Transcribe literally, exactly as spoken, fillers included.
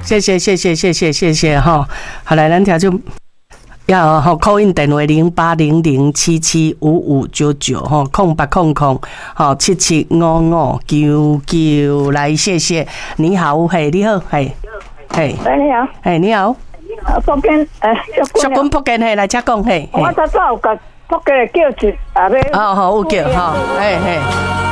谢谢谢谢谢谢谢谢哈。好来，咱听就。要吼 call in 电话零八零零七七五五九九吼空八空空吼七七五五九九来谢谢你好嘿你好嘿嘿喂你好嘿你好福建诶小军福建嘿来请讲嘿我早早有甲福建叫一啊要哦好有叫吼嘿嘿